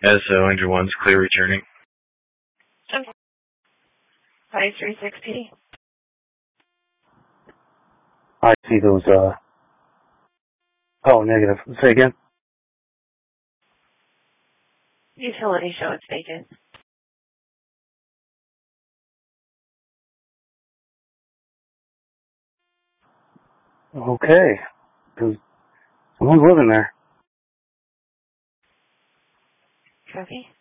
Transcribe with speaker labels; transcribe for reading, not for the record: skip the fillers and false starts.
Speaker 1: SO Engine 1's clear returning.
Speaker 2: Okay. 536P.
Speaker 3: I see those, oh, negative. Say again?
Speaker 2: Utility show it's vacant.
Speaker 3: Okay. Because someone's living there.
Speaker 2: Copy.